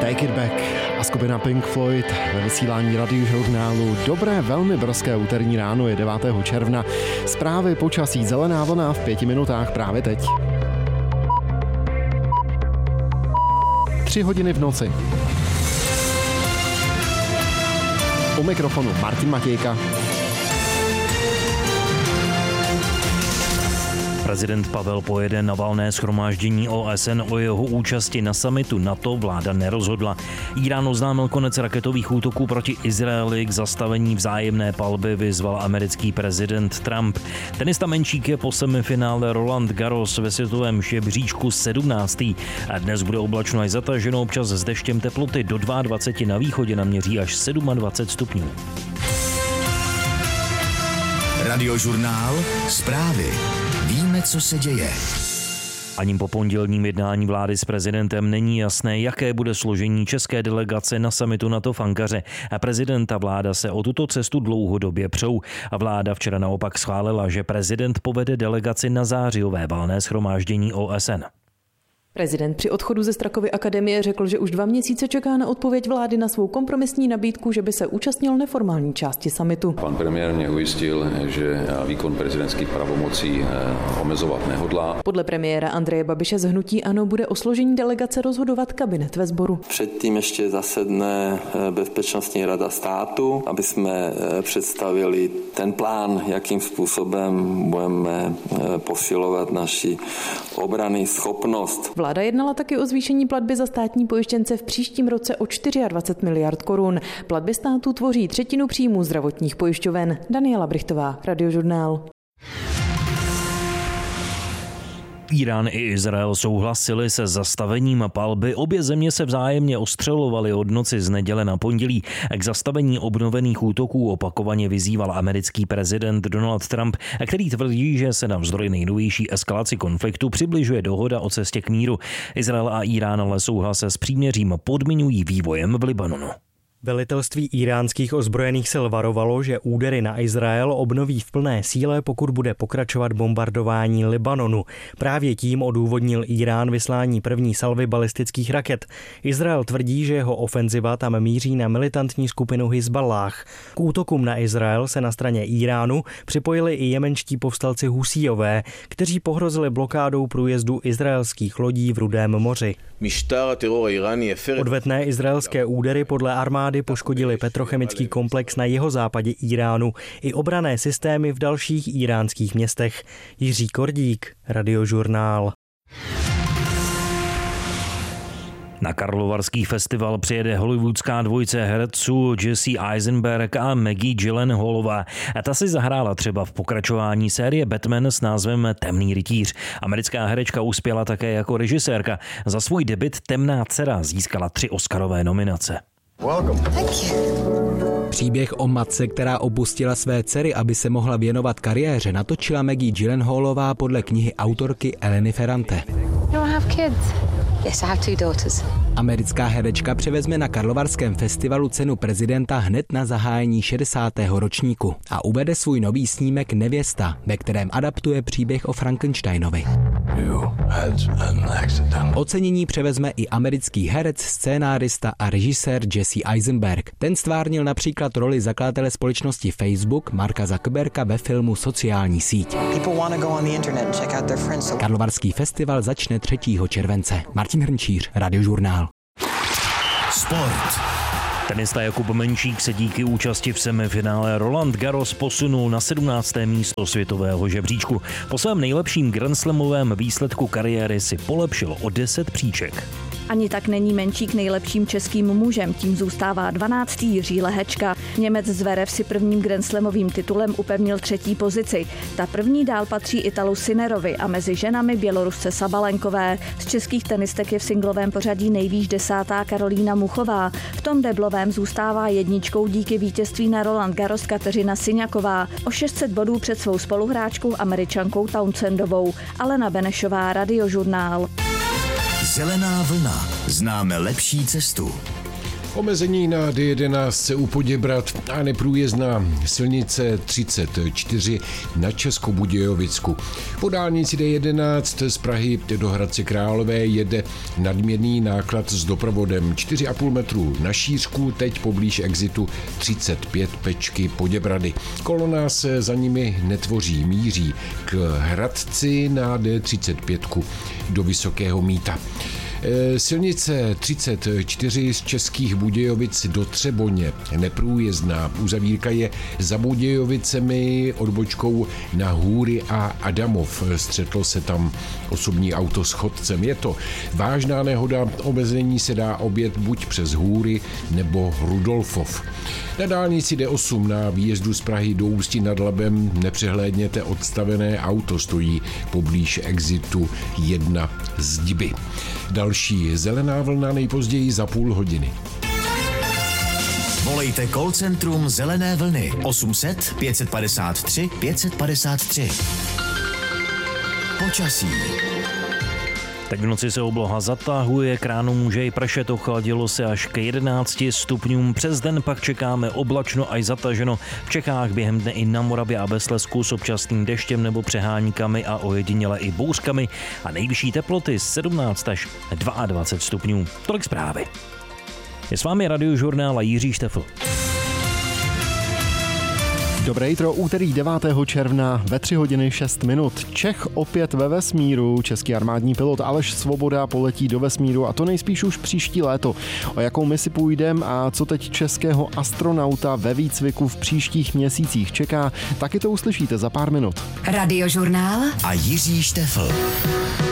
Take It Back a skupina Pink Floyd ve vysílání Radiožurnálu. Dobré, velmi brzké úterní ráno, je 9. června. Zprávy, počasí, zelená vlna v 5 minutách právě teď. 3 hodiny v noci. U mikrofonu Martin Matějka. Prezident Pavel pojede na valné shromáždění OSN, o jeho účasti na summitu NATO vláda nerozhodla. Írán oznámil konec raketových útoků proti Izraeli, k zastavení vzájemné palby vyzval americký prezident Trump. Tenista menšík je po semifinále Roland Garros ve světovém žebříčku 17. A dnes bude oblačno až zataženo, občas s deštěm, teploty do 22, na východě naměří až 27 stupňů. Radiožurnál, zprávy. Víme, co se děje. Ani po pondělním jednání vlády s prezidentem není jasné, jaké bude složení české delegace na summitu NATO v Ankaře. A prezident a vláda se o tuto cestu dlouhodobě přou. A vláda včera naopak schválila, že prezident povede delegaci na zářijové valné shromáždění OSN. Prezident při odchodu ze Strakovy akademie řekl, že už 2 měsíce čeká na odpověď vlády na svou kompromisní nabídku, že by se účastnil neformální části summitu. Pan premiér mě ujistil, že výkon prezidentských pravomocí omezovat nehodlá. Podle premiéra Andreje Babiše z hnutí ANO bude o složení delegace rozhodovat kabinet ve sboru. Předtím ještě zasedne Bezpečnostní rada státu, aby jsme představili ten plán, jakým způsobem budeme posilovat naši obranný schopnost. Vláda jednala taky o zvýšení platby za státní pojištěnce v příštím roce o 24 miliard korun. Platby státu tvoří 1/3 příjmů zdravotních pojišťoven. Daniela Brichtová, Radiožurnál. Irán i Izrael souhlasili se zastavením palby. Obě země se vzájemně ostřelovaly od noci z neděle na pondělí. K zastavení obnovených útoků opakovaně vyzýval americký prezident Donald Trump, který tvrdí, že se navzdory nejnovější eskalaci konfliktu přibližuje dohoda o cestě k míru. Izrael a Irán ale souhlas s příměřím podmiňují vývojem v Libanonu. Velitelství íránských ozbrojených sil varovalo, že údery na Izrael obnoví v plné síle, pokud bude pokračovat bombardování Libanonu. Právě tím odůvodnil Írán vyslání první salvy balistických raket. Izrael tvrdí, že jeho ofenziva tam míří na militantní skupinu Hizballáh. K útokům na Izrael se na straně Íránu připojili i jemenští povstalci Husíjové, kteří pohrozili blokádou průjezdu izraelských lodí v Rudém moři. Odvetné izraelské údery podle armády poškodili petrochemický komplex na jihozápadě Iránu i obranné systémy v dalších íránských městech. Jiří Kordík, Radiožurnál. Na Karlovarský festival přijede hollywoodská dvojice herců Jesse Eisenberg a Maggie Gyllenhaalová. A ta si zahrála třeba v pokračování série Batman s názvem Temný rytíř. Americká herečka uspěla také jako režisérka. Za svůj debut Temná dcera získala 3 Oscarové nominace. Příběh o matce, která opustila své dcery, aby se mohla věnovat kariéře, natočila Maggie Gyllenhaalová podle knihy autorky Eleny Ferrante. Americká herečka převezme na Karlovarském festivalu cenu prezidenta hned na zahájení 60. ročníku a uvede svůj nový snímek Nevěsta, ve kterém adaptuje příběh o Frankensteinovi. Ocenění převezme i americký herec, scénárista a režisér Jesse Eisenberg. Ten stvárnil například roli zakladatele společnosti Facebook Marka Zuckerberga ve filmu Sociální síť. Karlovarský festival začne 3. července. Martin Hrnčíř, Radiožurnál. Sport. Tenista Jakub Menšík se díky účasti v semifinále Roland Garros posunul na 17. místo světového žebříčku. Po svém nejlepším grandslamovém výsledku kariéry si polepšil o 10 příček. Ani tak není Menšík nejlepším českým mužem, tím zůstává 12. Jiří Lehečka. Němec Zverev si prvním grandslamovým titulem upevnil 3. pozici. Ta první dál patří Italu Sinnerovi a mezi ženami Bělorusce Sabalenkové. Z českých tenistek je v singlovém pořadí nejvýš 10. Karolína Muchová. V tom deblovém zůstává jedničkou díky vítězství na Roland Garros Kateřina Syňaková. O 600 bodů před svou spoluhráčkou Američankou Townsendovou. Alena Benešová, Radiožurnál. Zelená vlna. Známe lepší cestu. Omezení na D11 u Poděbrad a neprůjezdná silnice 34 na Českobudějovicku. Po dálnici D11 z Prahy do Hradce Králové jede nadměrný náklad s doprovodem 4,5 metru na šířku, teď poblíž exitu 35 Pečky Poděbrady. Kolona se za nimi netvoří, míří k Hradci na D35 do Vysokého Mýta. Silnice 34 z Českých Budějovic do Třeboně neprůjezdná. Uzavírka je za Budějovicemi odbočkou na Hůry a Adamov. Střetlo se tam osobní auto s chodcem. Je to vážná nehoda, omezení se dá objet buď přes Hůry nebo Rudolfov. Na dálnici D8 na výjezdu z Prahy do Ústí nad Labem nepřehlédněte odstavené auto, stojí poblíž exitu 1 Zdiby. Další zelená vlna nejpozději za půl hodiny. Volejte call centrum Zelené vlny 800 553 553. Počasí. Tak v noci se obloha zatahuje, k ránu může i pršet, ochladilo se až k 11 stupňům. Přes den pak čekáme oblačno až zataženo. V Čechách během dne i na Moravě a ve Slezsku s občasným deštěm nebo přeháníkami a ojediněle i bouřkami a nejvyšší teploty 17 až 22 stupňů. Tolik zprávy. Je s vámi Radiožurnál a Jiří Štefl. Dobré jitro, úterý 9. června ve 3 hodiny 6 minut. Čech opět ve vesmíru. Český armádní pilot Aleš Svoboda poletí do vesmíru a to nejspíš už příští léto. O jakou misi půjdem a co teď českého astronauta ve výcviku v příštích měsících čeká, taky to uslyšíte za pár minut. Radiožurnál a Jiří Štefl.